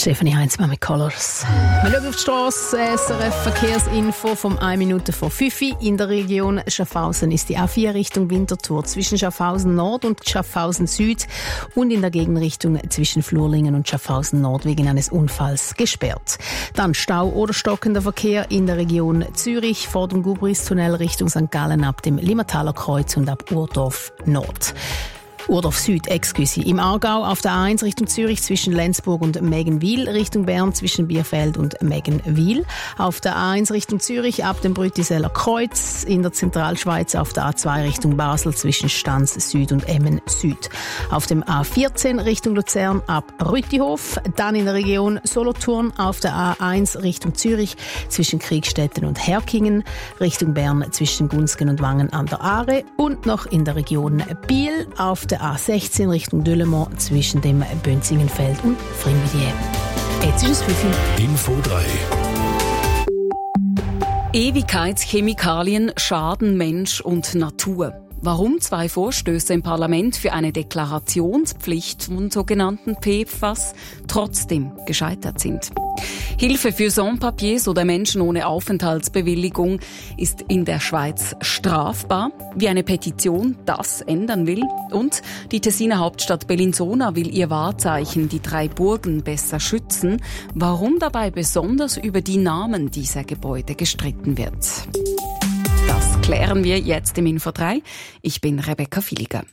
Stefanie Heinzmann mit Colors. Wir schauen auf die Strasse. SRF Verkehrsinfo vom 1 Minute vor 5 Uhr. In der Region Schaffhausen ist die A4 Richtung Winterthur zwischen Schaffhausen Nord und Schaffhausen Süd und in der Gegenrichtung zwischen Flurlingen und Schaffhausen Nord wegen eines Unfalls gesperrt. Dann Stau oder stockender Verkehr in der Region Zürich vor dem Gubristunnel Richtung St. Gallen ab dem Limmertaler Kreuz und ab Urdorf Nord. Urdorf Süd, Im Aargau auf der A1 Richtung Zürich zwischen Lenzburg und Meggenwil, Richtung Bern zwischen Bierfeld und Meggenwil. Auf der A1 Richtung Zürich ab dem Brütiseller Kreuz, in der Zentralschweiz auf der A2 Richtung Basel zwischen Stanz Süd und Emmen Süd. Auf dem A14 Richtung Luzern ab Rütihof, dann in der Region Solothurn auf der A1 Richtung Zürich zwischen Kriegstetten und Herkingen, Richtung Bern zwischen Gunsgen und Wangen an der Aare und noch in der Region Biel auf der A16 Richtung Delemont zwischen dem Bönzingenfeld und Frimbidier. Jetzt ist es 5 Uhr. Info 3. Ewigkeitschemikalien schaden Mensch und Natur. Warum 2 Vorstöße im Parlament für eine Deklarationspflicht von sogenannten PFAS trotzdem gescheitert sind. Hilfe für Sans-Papiers oder Menschen ohne Aufenthaltsbewilligung ist in der Schweiz strafbar. Wie eine Petition das ändern will. Und die Tessiner Hauptstadt Bellinzona will ihr Wahrzeichen, die 3 Burgen, besser schützen. Warum dabei besonders über die Namen dieser Gebäude gestritten wird. Das klären wir jetzt im Info 3. Ich bin Rebecca Villiger.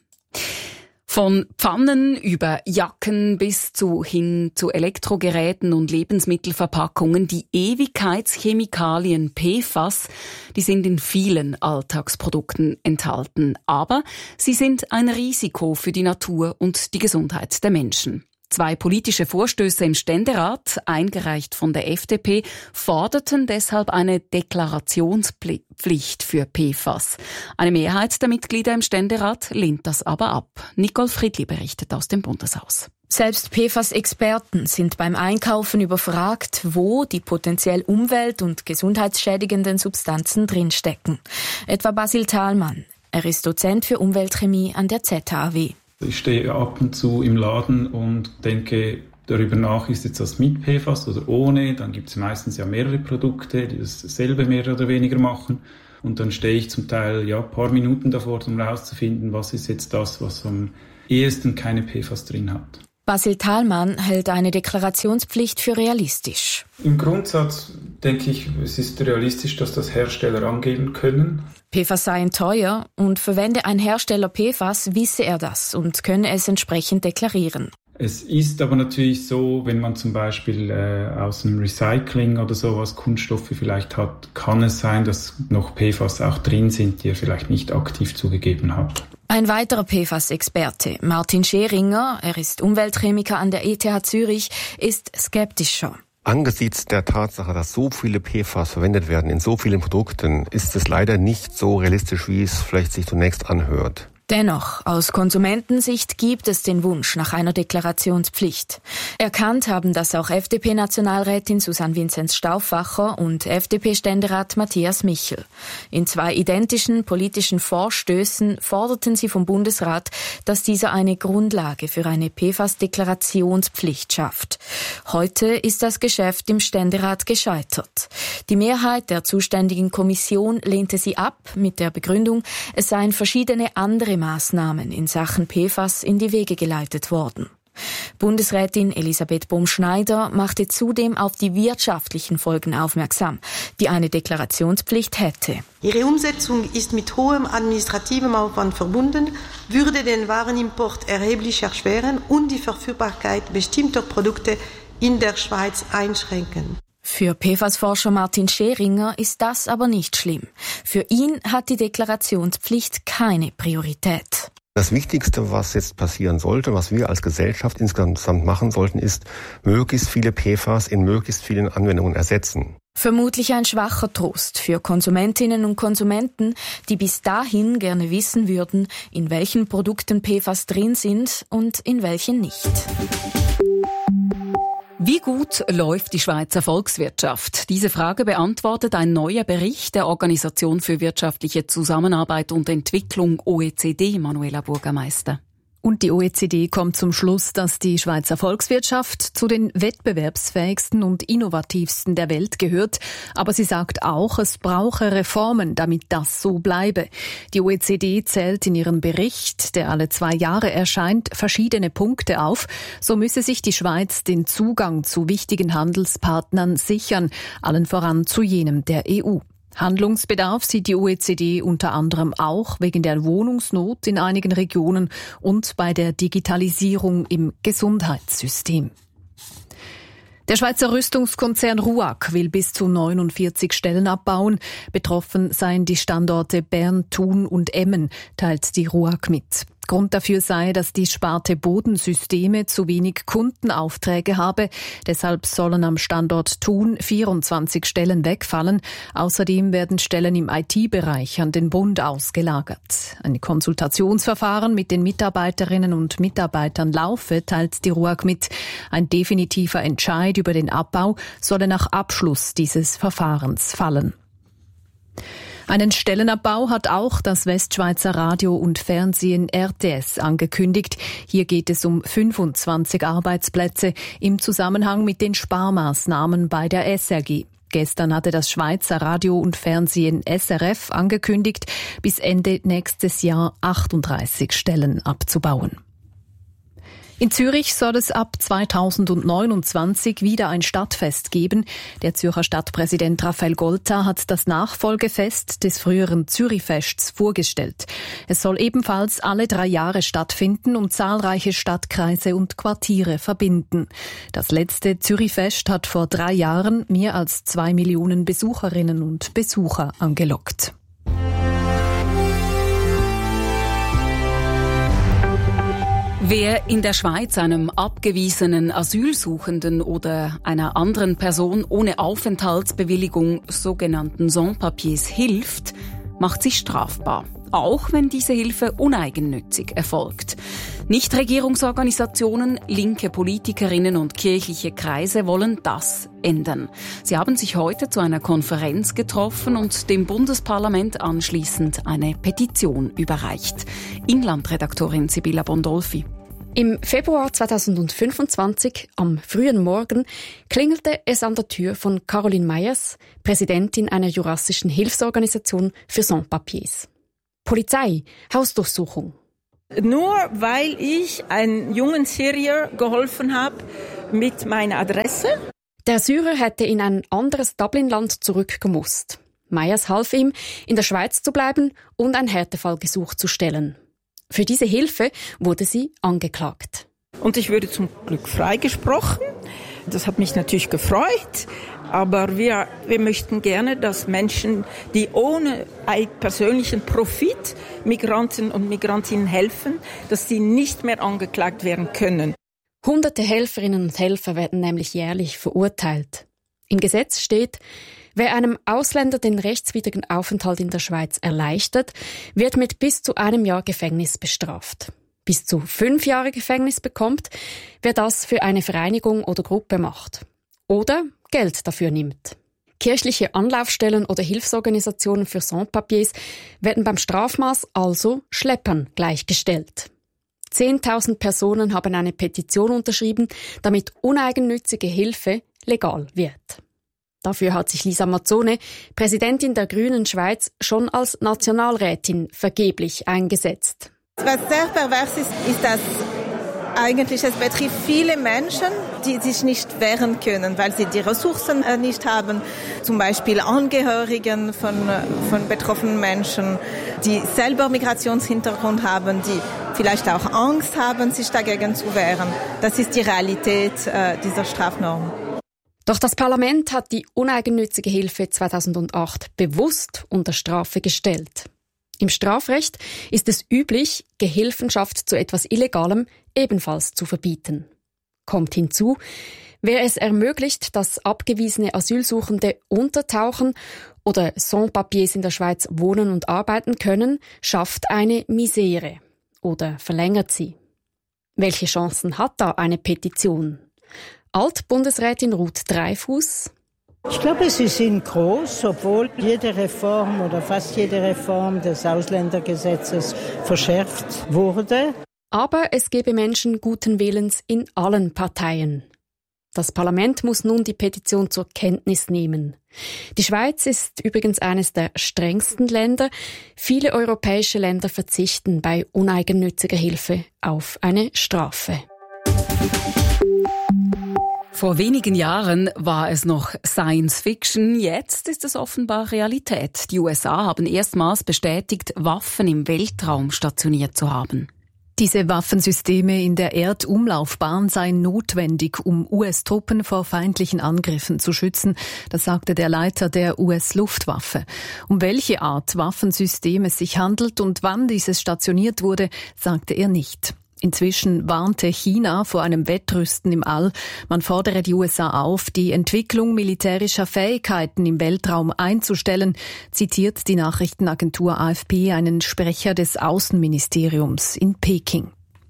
Von Pfannen über Jacken bis hin zu Elektrogeräten und Lebensmittelverpackungen, die Ewigkeitschemikalien PFAS, die sind in vielen Alltagsprodukten enthalten. Aber sie sind ein Risiko für die Natur und die Gesundheit der Menschen. 2 politische Vorstöße im Ständerat, eingereicht von der FDP, forderten deshalb eine Deklarationspflicht für PFAS. Eine Mehrheit der Mitglieder im Ständerat lehnt das aber ab. Nicole Friedli berichtet aus dem Bundeshaus. Selbst PFAS-Experten sind beim Einkaufen überfragt, wo die potenziell umwelt- und gesundheitsschädigenden Substanzen drinstecken. Etwa Basil Thalmann. Er ist Dozent für Umweltchemie an der ZHAW. Ich stehe ab und zu im Laden und denke darüber nach, ist jetzt das mit PFAS oder ohne. Dann gibt es meistens ja mehrere Produkte, die dasselbe mehr oder weniger machen. Und dann stehe ich zum Teil ein paar Minuten davor, um herauszufinden, was ist jetzt das, was am ehesten keine PFAS drin hat. Basil Thalmann hält eine Deklarationspflicht für realistisch. Im Grundsatz denke ich, es ist realistisch, dass das Hersteller angeben können. PFAS seien teuer und verwende ein Hersteller PFAS, wisse er das und könne es entsprechend deklarieren. Es ist aber natürlich so, wenn man zum Beispiel aus einem Recycling oder sowas Kunststoffe vielleicht hat, kann es sein, dass noch PFAS auch drin sind, die er vielleicht nicht aktiv zugegeben hat. Ein weiterer PFAS-Experte, Martin Scheringer, er ist Umweltchemiker an der ETH Zürich, ist skeptischer. Angesichts der Tatsache, dass so viele PFAS verwendet werden in so vielen Produkten, ist es leider nicht so realistisch, wie es vielleicht sich zunächst anhört. Dennoch, aus Konsumentensicht gibt es den Wunsch nach einer Deklarationspflicht. Erkannt haben das auch FDP-Nationalrätin Susanne Vinzenz-Stauffacher und FDP-Ständerat Matthias Michel. In 2 identischen politischen Vorstößen forderten sie vom Bundesrat, dass dieser eine Grundlage für eine PFAS-Deklarationspflicht schafft. Heute ist das Geschäft im Ständerat gescheitert. Die Mehrheit der zuständigen Kommission lehnte sie ab mit der Begründung, es seien verschiedene andere Maßnahmen in Sachen PFAS in die Wege geleitet worden. Bundesrätin Elisabeth Bohm-Schneider machte zudem auf die wirtschaftlichen Folgen aufmerksam, die eine Deklarationspflicht hätte. Ihre Umsetzung ist mit hohem administrativem Aufwand verbunden, würde den Warenimport erheblich erschweren und die Verfügbarkeit bestimmter Produkte in der Schweiz einschränken. Für PFAS-Forscher Martin Scheringer ist das aber nicht schlimm. Für ihn hat die Deklarationspflicht keine Priorität. Das Wichtigste, was jetzt passieren sollte, was wir als Gesellschaft insgesamt machen sollten, ist, möglichst viele PFAS in möglichst vielen Anwendungen ersetzen. Vermutlich ein schwacher Trost für Konsumentinnen und Konsumenten, die bis dahin gerne wissen würden, in welchen Produkten PFAS drin sind und in welchen nicht. Wie gut läuft die Schweizer Volkswirtschaft? Diese Frage beantwortet ein neuer Bericht der Organisation für wirtschaftliche Zusammenarbeit und Entwicklung OECD, Manuela Burgermeister. Und die OECD kommt zum Schluss, dass die Schweizer Volkswirtschaft zu den wettbewerbsfähigsten und innovativsten der Welt gehört. Aber sie sagt auch, es brauche Reformen, damit das so bleibe. Die OECD zählt in ihrem Bericht, der alle 2 Jahre erscheint, verschiedene Punkte auf. So müsse sich die Schweiz den Zugang zu wichtigen Handelspartnern sichern, allen voran zu jenem der EU. Handlungsbedarf sieht die OECD unter anderem auch wegen der Wohnungsnot in einigen Regionen und bei der Digitalisierung im Gesundheitssystem. Der Schweizer Rüstungskonzern RUAG will bis zu 49 Stellen abbauen. Betroffen seien die Standorte Bern, Thun und Emmen, teilt die RUAG mit. Grund dafür sei, dass die Sparte Bodensysteme zu wenig Kundenaufträge habe. Deshalb sollen am Standort Thun 24 Stellen wegfallen. Außerdem werden Stellen im IT-Bereich an den Bund ausgelagert. Ein Konsultationsverfahren mit den Mitarbeiterinnen und Mitarbeitern laufe, teilt die RUAG mit. Ein definitiver Entscheid über den Abbau solle nach Abschluss dieses Verfahrens fallen. Einen Stellenabbau hat auch das Westschweizer Radio und Fernsehen RTS angekündigt. Hier geht es um 25 Arbeitsplätze im Zusammenhang mit den Sparmaßnahmen bei der SRG. Gestern hatte das Schweizer Radio und Fernsehen SRF angekündigt, bis Ende nächstes Jahr 38 Stellen abzubauen. In Zürich soll es ab 2029 wieder ein Stadtfest geben. Der Zürcher Stadtpräsident Raphael Golta hat das Nachfolgefest des früheren Zürichfests vorgestellt. Es soll ebenfalls alle 3 Jahre stattfinden und zahlreiche Stadtkreise und Quartiere verbinden. Das letzte Zürichfest hat vor 3 Jahren mehr als 2 Millionen Besucherinnen und Besucher angelockt. Wer in der Schweiz einem abgewiesenen Asylsuchenden oder einer anderen Person ohne Aufenthaltsbewilligung, sogenannten Sans-Papiers, hilft, macht sich strafbar. Auch wenn diese Hilfe uneigennützig erfolgt. Nichtregierungsorganisationen, linke Politikerinnen und kirchliche Kreise wollen das ändern. Sie haben sich heute zu einer Konferenz getroffen und dem Bundesparlament anschließend eine Petition überreicht. Inlandredaktorin Sibylla Bondolfi. Im Februar 2025, am frühen Morgen, klingelte es an der Tür von Caroline Meyers, Präsidentin einer jurassischen Hilfsorganisation für Sans-Papiers. Polizei, Hausdurchsuchung. Nur weil ich einem jungen Syrier geholfen habe mit meiner Adresse. Der Syrer hätte in ein anderes Dublin-Land zurückgemusst. Meyers half ihm, in der Schweiz zu bleiben und ein Härtefallgesuch zu stellen. Für diese Hilfe wurde sie angeklagt. Und ich wurde zum Glück freigesprochen. Das hat mich natürlich gefreut. Aber wir möchten gerne, dass Menschen, die ohne persönlichen Profit Migranten und Migrantinnen helfen, dass sie nicht mehr angeklagt werden können. Hunderte Helferinnen und Helfer werden nämlich jährlich verurteilt. Im Gesetz steht, wer einem Ausländer den rechtswidrigen Aufenthalt in der Schweiz erleichtert, wird mit bis zu 1 Jahr Gefängnis bestraft. Bis zu 5 Jahre Gefängnis bekommt, wer das für eine Vereinigung oder Gruppe macht. Oder Geld dafür nimmt. Kirchliche Anlaufstellen oder Hilfsorganisationen für Sans-Papiers werden beim Strafmaß also Schleppern gleichgestellt. 10.000 Personen haben eine Petition unterschrieben, damit uneigennützige Hilfe legal wird. Dafür hat sich Lisa Mazzone, Präsidentin der Grünen Schweiz, schon als Nationalrätin vergeblich eingesetzt. Was sehr pervers ist, ist, dass eigentlich es betrifft viele Menschen, die sich nicht wehren können, weil sie die Ressourcen nicht haben. Zum Beispiel Angehörigen von betroffenen Menschen, die selber Migrationshintergrund haben, die vielleicht auch Angst haben, sich dagegen zu wehren. Das ist die Realität dieser Strafnorm. Doch das Parlament hat die uneigennützige Hilfe 2008 bewusst unter Strafe gestellt. Im Strafrecht ist es üblich, Gehilfenschaft zu etwas Illegalem ebenfalls zu verbieten. Kommt hinzu, wer es ermöglicht, dass abgewiesene Asylsuchende untertauchen oder Sans-Papiers in der Schweiz wohnen und arbeiten können, schafft eine Misere oder verlängert sie. Welche Chancen hat da eine Petition? Altbundesrätin Ruth Dreifuss. Ich glaube, sie sind groß, obwohl jede Reform oder fast jede Reform des Ausländergesetzes verschärft wurde. Aber es gebe Menschen guten Willens in allen Parteien. Das Parlament muss nun die Petition zur Kenntnis nehmen. Die Schweiz ist übrigens eines der strengsten Länder. Viele europäische Länder verzichten bei uneigennütziger Hilfe auf eine Strafe. Vor wenigen Jahren war es noch Science Fiction, jetzt ist es offenbar Realität. Die USA haben erstmals bestätigt, Waffen im Weltraum stationiert zu haben. Diese Waffensysteme in der Erdumlaufbahn seien notwendig, um US-Truppen vor feindlichen Angriffen zu schützen. Das sagte der Leiter der US-Luftwaffe. Um welche Art Waffensystem es sich handelt und wann dieses stationiert wurde, sagte er nicht. Inzwischen warnte China vor einem Wettrüsten im All. Man fordere die USA auf, die Entwicklung militärischer Fähigkeiten im Weltraum einzustellen, zitiert die Nachrichtenagentur AFP einen Sprecher des Außenministeriums in Peking.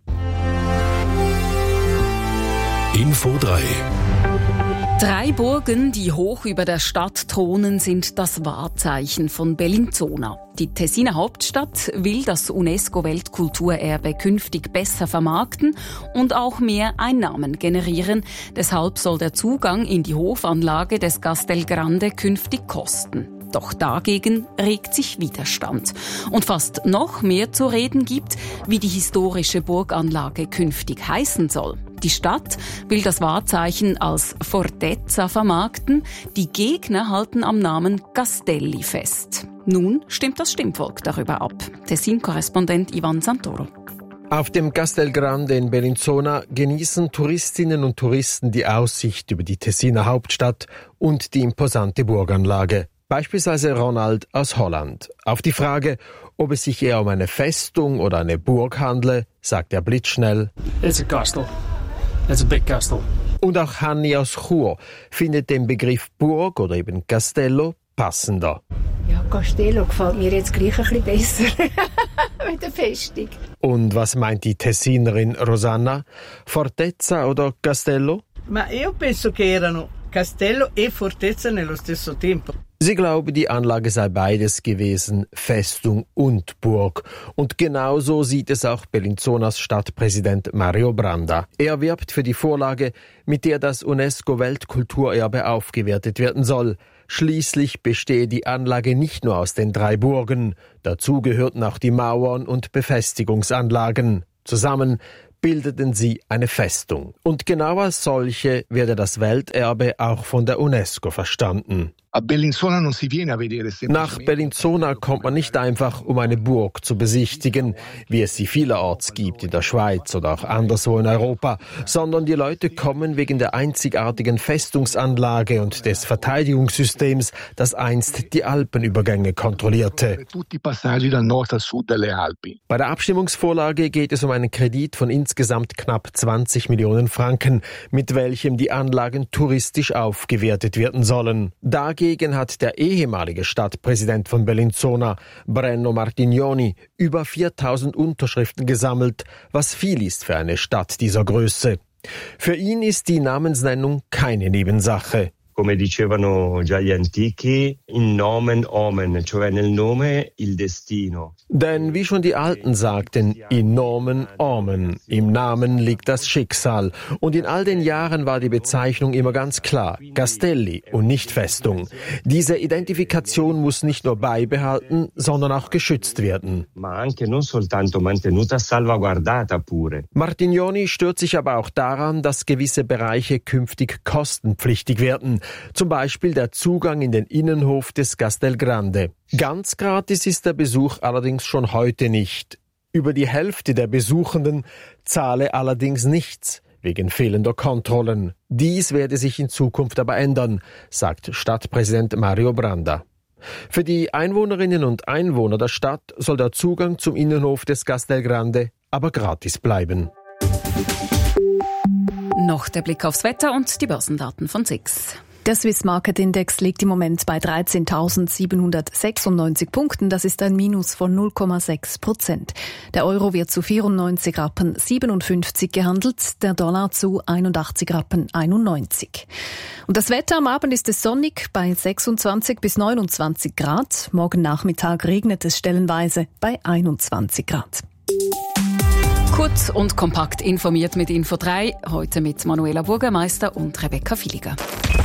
Info 3. 3 Burgen, die hoch über der Stadt thronen, sind das Wahrzeichen von Bellinzona. Die Tessiner Hauptstadt will das UNESCO-Weltkulturerbe künftig besser vermarkten und auch mehr Einnahmen generieren. Deshalb soll der Zugang in die Hofanlage des Castel Grande künftig kosten. Doch dagegen regt sich Widerstand. Und fast noch mehr zu reden gibt, wie die historische Burganlage künftig heißen soll. Die Stadt will das Wahrzeichen als Fortezza vermarkten. Die Gegner halten am Namen Castelli fest. Nun stimmt das Stimmvolk darüber ab. Tessin-Korrespondent Ivan Santoro. Auf dem Castel Grande in Bellinzona genießen Touristinnen und Touristen die Aussicht über die Tessiner Hauptstadt und die imposante Burganlage. Beispielsweise Ronald aus Holland. Auf die Frage, ob es sich eher um eine Festung oder eine Burg handle, sagt er blitzschnell: It's a castle. It's a big castle. Und auch Hanni aus Chur findet den Begriff Burg oder eben Castello passender. Ja, Castello gefällt mir jetzt gleich ein bisschen besser mit der Festung. Und was meint die Tessinerin Rosanna? Fortezza oder Castello? Ma io penso che erano Castello e Fortezza nello stesso tempo. Sie glaube, die Anlage sei beides gewesen, Festung und Burg. Und genauso sieht es auch Bellinzonas Stadtpräsident Mario Branda. Er wirbt für die Vorlage, mit der das UNESCO-Weltkulturerbe aufgewertet werden soll. Schließlich bestehe die Anlage nicht nur aus den 3 Burgen. Dazu gehörten auch die Mauern und Befestigungsanlagen. Zusammen bildeten sie eine Festung. Und genau als solche werde das Welterbe auch von der UNESCO verstanden. Nach Bellinzona kommt man nicht einfach, um eine Burg zu besichtigen, wie es sie vielerorts gibt in der Schweiz oder auch anderswo in Europa, sondern die Leute kommen wegen der einzigartigen Festungsanlage und des Verteidigungssystems, das einst die Alpenübergänge kontrollierte. Bei der Abstimmungsvorlage geht es um einen Kredit von insgesamt knapp 20 Millionen Franken, mit welchem die Anlagen touristisch aufgewertet werden sollen. Dagegen hat der ehemalige Stadtpräsident von Bellinzona, Brenno Martignoni, über 4000 Unterschriften gesammelt, was viel ist für eine Stadt dieser Größe. Für ihn ist die Namensnennung keine Nebensache. Come dicevano già gli antichi, in nomen omen, cioè nel nome il destino. Denn wie schon die Alten sagten, in nomen omen, im Namen liegt das Schicksal. Und in all den Jahren war die Bezeichnung immer ganz klar, Castelli und nicht Festung. Diese Identifikation muss nicht nur beibehalten, sondern auch geschützt werden. Ma anche non soltanto mantenuta, salvaguardata pure. Martignoni stört sich aber auch daran, dass gewisse Bereiche künftig kostenpflichtig werden. Zum Beispiel der Zugang in den Innenhof des Castel Grande. Ganz gratis ist der Besuch allerdings schon heute nicht. Über die Hälfte der Besuchenden zahle allerdings nichts, wegen fehlender Kontrollen. Dies werde sich in Zukunft aber ändern, sagt Stadtpräsident Mario Branda. Für die Einwohnerinnen und Einwohner der Stadt soll der Zugang zum Innenhof des Castel Grande aber gratis bleiben. Noch der Blick aufs Wetter und die Börsendaten von SIX. Der Swiss Market Index liegt im Moment bei 13.796 Punkten. Das ist ein Minus von 0,6%. Der Euro wird zu 94,57 Rappen gehandelt, der Dollar zu 81,91 Rappen. Und das Wetter am Abend ist es sonnig bei 26 bis 29 Grad. Morgen Nachmittag regnet es stellenweise bei 21 Grad. Kurz und kompakt informiert mit Info 3. Heute mit Manuela Burgermeister und Rebecca Villiger.